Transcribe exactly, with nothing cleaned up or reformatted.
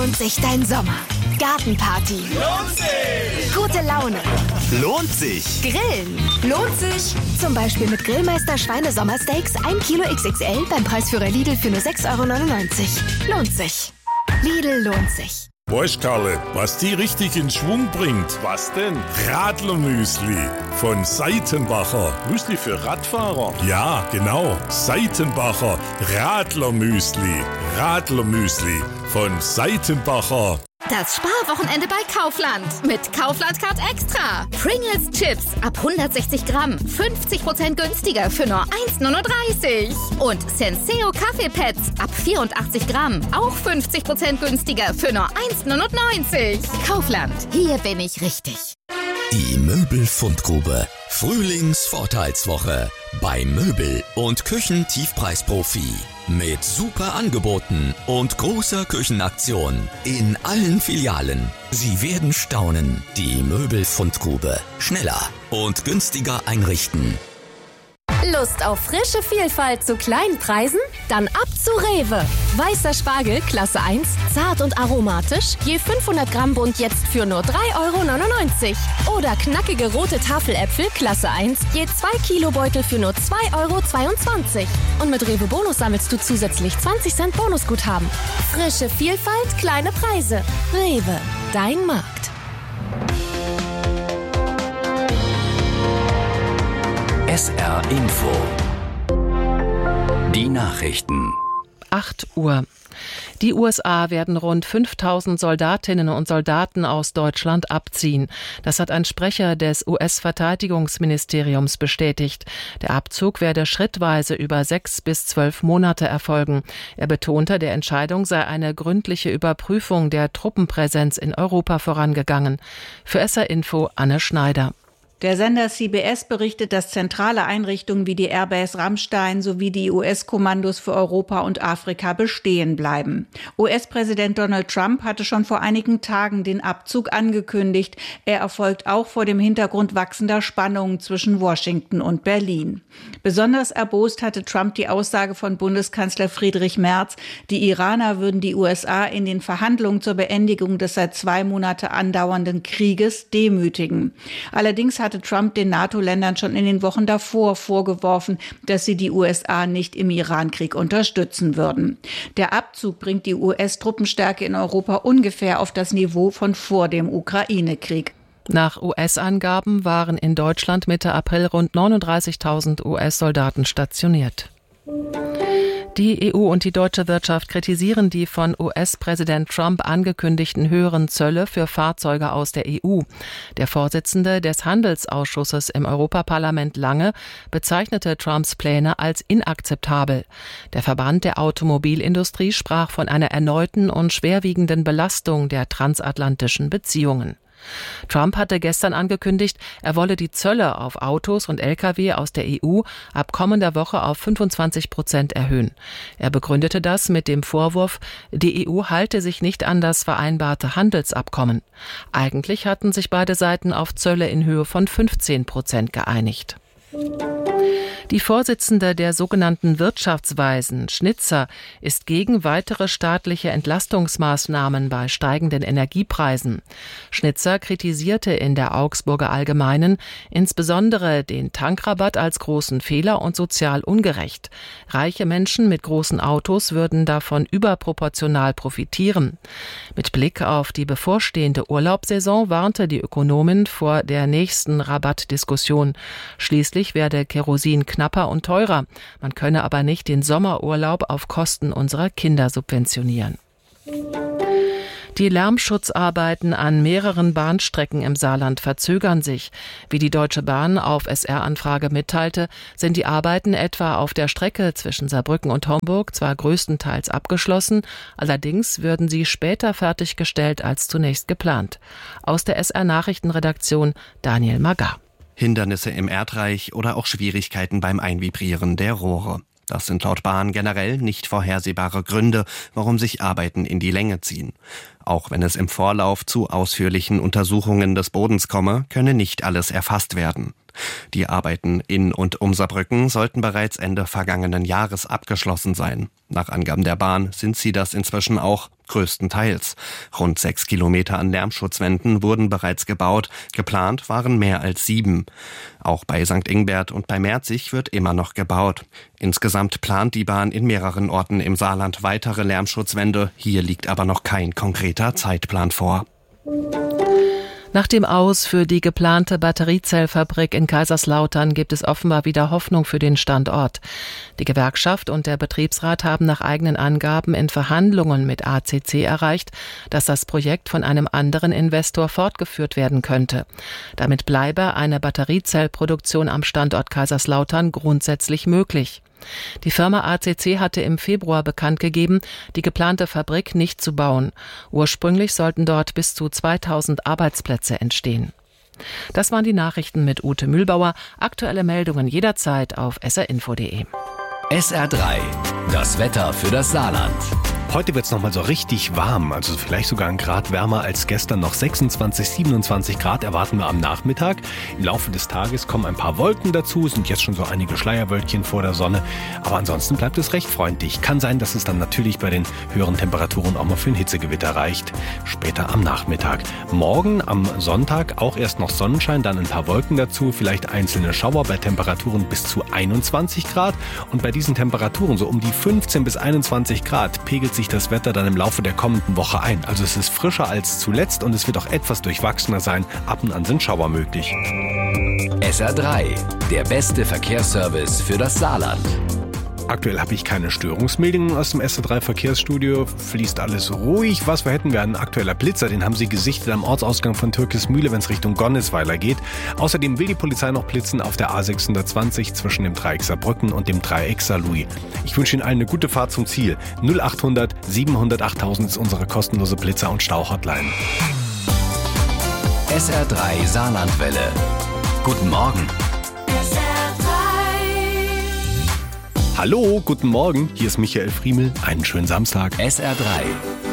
lohnt sich dein Sommer? Gartenparty. Lohnt sich! Gute Laune. Lohnt sich! Grillen. Lohnt sich. Zum Beispiel mit Grillmeister Schweinesommersteaks ein Kilo X X L beim Preisführer Lidl für nur sechs Euro neunundneunzig. Lohnt sich. Lidl lohnt sich. Weißt Karle, was die richtig in Schwung bringt? Was denn? Radlermüsli von Seitenbacher. Müsli für Radfahrer? Ja, genau. Seitenbacher Radlermüsli. Radlermüsli von Seitenbacher. Das Sparwochenende bei Kaufland. Mit Kaufland Card Extra. Pringles Chips ab hundertsechzig Gramm. fünfzig Prozent günstiger für nur eins neununddreißig. Und Senseo Kaffeepads ab vierundachtzig Gramm. Auch fünfzig Prozent günstiger für nur eins neunundneunzig. Kaufland. Hier bin ich richtig. Die Möbelfundgrube. Frühlingsvorteilswoche bei Möbel- und Küchentiefpreisprofi. Mit super Angeboten und großer Küchenaktion in allen Filialen. Sie werden staunen. Die Möbelfundgrube. Schneller und günstiger einrichten. Lust auf frische Vielfalt zu kleinen Preisen? Dann ab zu Rewe. Weißer Spargel, Klasse eins, zart und aromatisch, je fünfhundert Gramm Bund jetzt für nur drei Euro neunundneunzig. Oder knackige rote Tafeläpfel, Klasse eins, je zwei Kilo Beutel für nur zwei Euro zweiundzwanzig. Und mit Rewe Bonus sammelst du zusätzlich zwanzig Cent Bonusguthaben. Frische Vielfalt, kleine Preise. Rewe, dein Markt. S R Info. Die Nachrichten. acht Uhr. Die U S A werden rund fünftausend Soldatinnen und Soldaten aus Deutschland abziehen. Das hat ein Sprecher des U S-Verteidigungsministeriums bestätigt. Der Abzug werde schrittweise über sechs bis zwölf Monate erfolgen. Er betonte, der Entscheidung sei eine gründliche Überprüfung der Truppenpräsenz in Europa vorangegangen. Für S R Info Anne Schneider. Der Sender C B S berichtet, dass zentrale Einrichtungen wie die Airbase Ramstein sowie die U S-Kommandos für Europa und Afrika bestehen bleiben. U S-Präsident Donald Trump hatte schon vor einigen Tagen den Abzug angekündigt. Er erfolgt auch vor dem Hintergrund wachsender Spannungen zwischen Washington und Berlin. Besonders erbost hatte Trump die Aussage von Bundeskanzler Friedrich Merz, die Iraner würden die U S A in den Verhandlungen zur Beendigung des seit zwei Monate andauernden Krieges demütigen. Allerdings hat hatte Trump den NATO-Ländern schon in den Wochen davor vorgeworfen, dass sie die U S A nicht im Irankrieg unterstützen würden. Der Abzug bringt die U S-Truppenstärke in Europa ungefähr auf das Niveau von vor dem Ukraine-Krieg. Nach U S-Angaben waren in Deutschland Mitte April rund neununddreißigtausend U S-Soldaten stationiert. Die E U und die deutsche Wirtschaft kritisieren die von U S-Präsident Trump angekündigten höheren Zölle für Fahrzeuge aus der E U. Der Vorsitzende des Handelsausschusses im Europaparlament Lange bezeichnete Trumps Pläne als inakzeptabel. Der Verband der Automobilindustrie sprach von einer erneuten und schwerwiegenden Belastung der transatlantischen Beziehungen. Trump hatte gestern angekündigt, er wolle die Zölle auf Autos und L K W aus der E U ab kommender Woche auf fünfundzwanzig Prozent erhöhen. Er begründete das mit dem Vorwurf, die E U halte sich nicht an das vereinbarte Handelsabkommen. Eigentlich hatten sich beide Seiten auf Zölle in Höhe von fünfzehn Prozent geeinigt. Die Vorsitzende der sogenannten Wirtschaftsweisen, Schnitzer, ist gegen weitere staatliche Entlastungsmaßnahmen bei steigenden Energiepreisen. Schnitzer kritisierte in der Augsburger Allgemeinen insbesondere den Tankrabatt als großen Fehler und sozial ungerecht. Reiche Menschen mit großen Autos würden davon überproportional profitieren. Mit Blick auf die bevorstehende Urlaubssaison warnte die Ökonomin vor der nächsten Rabattdiskussion. Schließlich werde Kerosin knapper und teurer. Man könne aber nicht den Sommerurlaub auf Kosten unserer Kinder subventionieren. Die Lärmschutzarbeiten an mehreren Bahnstrecken im Saarland verzögern sich. Wie die Deutsche Bahn auf S R-Anfrage mitteilte, sind die Arbeiten etwa auf der Strecke zwischen Saarbrücken und Homburg zwar größtenteils abgeschlossen, allerdings würden sie später fertiggestellt als zunächst geplant. Aus der S R-Nachrichtenredaktion Daniel Magar. Hindernisse im Erdreich oder auch Schwierigkeiten beim Einvibrieren der Rohre. Das sind laut Bahn generell nicht vorhersehbare Gründe, warum sich Arbeiten in die Länge ziehen. Auch wenn es im Vorlauf zu ausführlichen Untersuchungen des Bodens komme, könne nicht alles erfasst werden. Die Arbeiten in und um Saarbrücken sollten bereits Ende vergangenen Jahres abgeschlossen sein. Nach Angaben der Bahn sind sie das inzwischen auch größtenteils. Rund sechs Kilometer an Lärmschutzwänden wurden bereits gebaut, geplant waren mehr als sieben. Auch bei Sankt Ingbert und bei Merzig wird immer noch gebaut. Insgesamt plant die Bahn in mehreren Orten im Saarland weitere Lärmschutzwände. Hier liegt aber noch kein konkreter Zeitplan vor. Nach dem Aus für die geplante Batteriezellfabrik in Kaiserslautern gibt es offenbar wieder Hoffnung für den Standort. Die Gewerkschaft und der Betriebsrat haben nach eigenen Angaben in Verhandlungen mit A C C erreicht, dass das Projekt von einem anderen Investor fortgeführt werden könnte. Damit bleibe eine Batteriezellproduktion am Standort Kaiserslautern grundsätzlich möglich. Die Firma A C C hatte im Februar bekannt gegeben, die geplante Fabrik nicht zu bauen. Ursprünglich sollten dort bis zu zweitausend Arbeitsplätze entstehen. Das waren die Nachrichten mit Ute Mühlbauer. Aktuelle Meldungen jederzeit auf s r info punkt d e. S R drei, das Wetter für das Saarland. Heute wird es nochmal so richtig warm, also vielleicht sogar ein Grad wärmer als gestern. Noch sechsundzwanzig, siebenundzwanzig Grad erwarten wir am Nachmittag. Im Laufe des Tages kommen ein paar Wolken dazu, sind jetzt schon so einige Schleierwölkchen vor der Sonne. Aber ansonsten bleibt es recht freundlich. Kann sein, dass es dann natürlich bei den höheren Temperaturen auch mal für ein Hitzegewitter reicht. Später am Nachmittag. Morgen am Sonntag auch erst noch Sonnenschein, dann ein paar Wolken dazu, vielleicht einzelne Schauer bei Temperaturen bis zu einundzwanzig Grad. Und bei diesen Temperaturen, so um die fünfzehn bis einundzwanzig Grad, pegelt sich das Wetter dann im Laufe der kommenden Woche ein. Also es ist frischer als zuletzt und es wird auch etwas durchwachsener sein. Ab und an sind Schauer möglich. S R drei, der beste Verkehrsservice für das Saarland. Aktuell habe ich keine Störungsmeldungen aus dem S R drei Verkehrsstudio. Fließt alles ruhig. Was wir hätten, wäre ein aktueller Blitzer. Den haben sie gesichtet am Ortsausgang von Türkismühle, wenn es Richtung Gonnesweiler geht. Außerdem will die Polizei noch blitzen auf der A sechshundertzwanzig zwischen dem Dreieck Saarbrücken und dem Dreieck Saarlouis. Ich wünsche Ihnen allen eine gute Fahrt zum Ziel. null achthundert siebenhundert achttausend ist unsere kostenlose Blitzer- und Stau-Hotline. S R drei Saarlandwelle. Guten Morgen. Hallo, guten Morgen. Hier ist Michael Friemel. Einen schönen Samstag. S R drei.